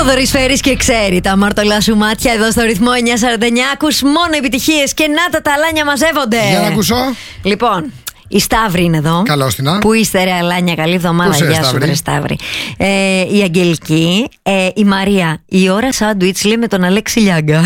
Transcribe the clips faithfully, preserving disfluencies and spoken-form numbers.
Θοδωρής Φέρης και ξέρει τα αμαρτωλά σου μάτια εδώ στο ρυθμό εννιά σαράντα εννιά. Ακούς μόνο επιτυχίες και να τα ταλάνια μαζεύονται. Για να ακούσω. Λοιπόν, η Σταύρη είναι εδώ. Καλώς την. Πού είστε, ρε Αλάνια, καλή εβδομάδα. Γεια σου, ρε Σταύρη. Ε, η Αγγελική, ε, η Μαρία. Η ώρα σάντουιτς λέει με τον Αλέξη Λιάγκα.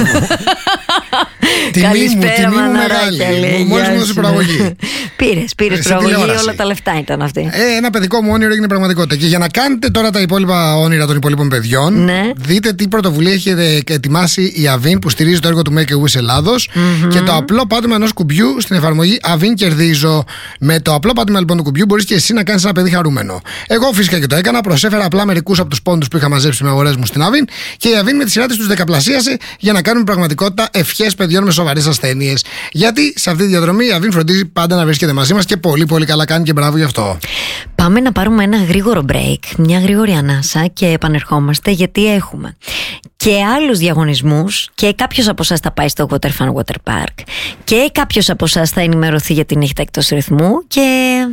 Καλησπέρα, μαναράκια. Μόλις μου έδωσε προαγωγή. Πήρες, πήρες προαγωγή, όλα τα λεφτά ήταν αυτή. Ε, ένα παιδικό μου όνειρο έγινε πραγματικότητα. Και για να κάνετε τώρα τα υπόλοιπα όνειρα των υπόλοιπων παιδιών, ναι. δείτε τι πρωτοβουλία έχει ετοιμάσει η Αβίν που στηρίζει το έργο του Make a Wish Ελλάδος mm-hmm. και το απλό πάτημα ενός κουμπιού στην εφαρμογή Αβίν Κερδίζω. Με το απλό πάτημα λοιπόν του κουμπιού μπορείς και εσύ να κάνεις ένα παιδί χαρούμενο. Εγώ φυσικά και το έκανα. Προσέφερα απλά μερικούς από τους πόντους που είχα μαζέψει με αγορές μου στην Αβίν και η Αβίν με τη σειρά της τους δεκαπλασίασε για να κάνουν πραγματικότητα ευχές παιδιών με σοβαρές ασθένειες. Γιατί σε αυτή τη διαδρομή η Αβίν φροντίζει πάντα να βρίσκεται μαζί μας και πολύ πολύ καλά κάνει και μπράβο γι' αυτό. Πάμε να πάρουμε ένα γρήγορο break, μια γρήγορη ανάσα και επανερχόμαστε γιατί έχουμε και άλλους διαγωνισμούς και κάποιος από εσάς θα πάει στο Water Fun Water Park και κάποιος από εσάς θα ενημερωθεί για τη νύχτα εκτός ρυθμού και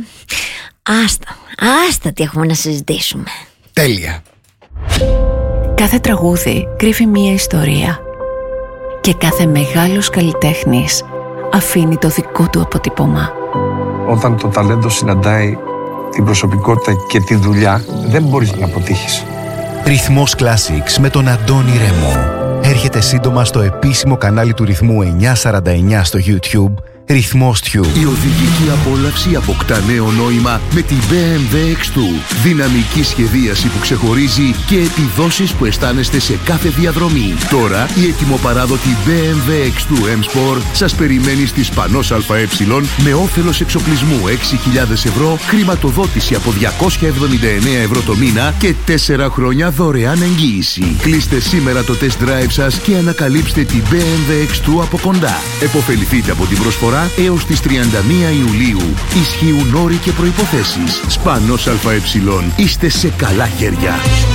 άστα, άστα τι έχουμε να συζητήσουμε. Τέλεια. Κάθε τραγούδι κρύβει μία ιστορία και κάθε μεγάλος καλλιτέχνης αφήνει το δικό του αποτύπωμα. Όταν το ταλέντο συναντάει την προσωπικότητα και τη δουλειά, δεν μπορείς να αποτύχεις. Ρυθμός Classics με τον Αντώνη Ρέμο. Έρχεται σύντομα στο επίσημο κανάλι του Ρυθμού εννιά σαράντα εννιά στο YouTube. Ρυθμός Tube. Η οδηγική απόλαυση αποκτά νέο νόημα με την μπι εμ ντάμπλιου εξ δύο. Δυναμική σχεδίαση που ξεχωρίζει και επιδόσεις που αισθάνεστε σε κάθε διαδρομή. Τώρα η ετοιμοπαράδοτη μπι εμ ντάμπλιου εξ δύο M Sport σας περιμένει στη Σπανός ΑΕ με όφελος εξοπλισμού έξι χιλιάδες ευρώ, χρηματοδότηση από διακόσια εβδομήντα εννέα ευρώ το μήνα και τέσσερα χρόνια δωρεάν εγγύηση. Κλείστε σήμερα το test drive σας και ανακαλύψτε την μπι εμ ντάμπλιου εξ δύο από κοντά. Εποφεληθείτε από την προσφορά έως τις τριάντα μία Ιουλίου. Ισχύουν όροι και προϋποθέσεις. Σπανός ΑΕ. Είστε σε καλά χέρια.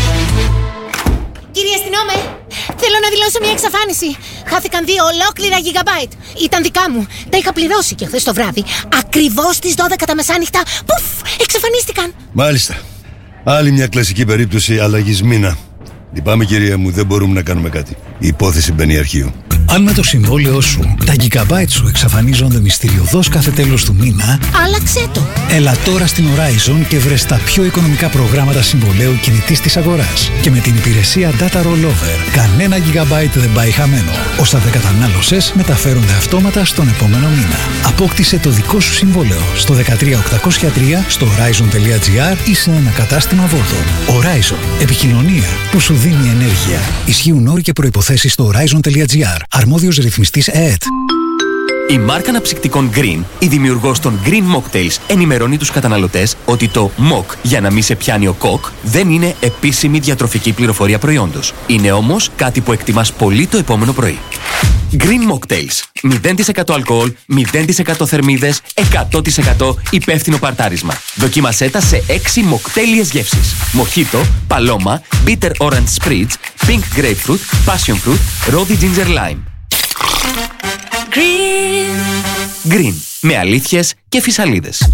Κύριε αστυνόμε, θέλω να δηλώσω μια εξαφάνιση. Χάθηκαν δύο ολόκληρα γιγαμπάιτ. Ήταν δικά μου. Τα είχα πληρώσει και χθες το βράδυ. Ακριβώς στις δώδεκα τα μεσάνυχτα. Πουφ, εξαφανίστηκαν. Μάλιστα. Άλλη μια κλασική περίπτωση αλλαγής μήνα. Λυπάμαι κυρία μου, δεν μπορούμε να κάνουμε κάτι. Η υπόθεση μπαίνει αρχείο. Αν με το συμβόλαιό σου τα gigabyte σου εξαφανίζονται μυστηριωδώς κάθε τέλος του μήνα, άλλαξέ το. Έλα τώρα στην Horizon και βρες τα πιο οικονομικά προγράμματα συμβολαίου κινητής της αγοράς. Και με την υπηρεσία Data Rollover, κανένα gigabyte δεν πάει χαμένο. Όσα δεν κατανάλωσες μεταφέρονται αυτόματα στον επόμενο μήνα. Απόκτησε το δικό σου συμβόλαιο στο δεκατρία οκτακόσια τρία, στο horizon.gr ή σε ένα κατάστημα Vodafone. Horizon. Επικοινωνία που σου δίνει ενέργεια. Ισχύουν όροι και προϋποθέσεις στο horizon.gr. Αρμόδιος ρυθμιστής ΕΕΤ. Η μάρκα αναψυκτικών Green, η δημιουργός των Green Mocktails, ενημερώνει τους καταναλωτές ότι το Mock για να μην σε πιάνει ο κοκ δεν είναι επίσημη διατροφική πληροφορία προϊόντος. Είναι όμως κάτι που εκτιμάς πολύ το επόμενο πρωί. Green Mocktails. μηδέν τοις εκατό αλκοόλ, μηδέν τοις εκατό θερμίδες, εκατό τοις εκατό υπεύθυνο παρτάρισμα. Δοκίμασέ τα σε έξι μοκτέλιες γεύσεις. Μοχίτο, παλώμα, bitter orange spritz, pink grapefruit, passion fruit, rosy ginger lime. Green. Green. Με αλήθειες και φυσαλίδες.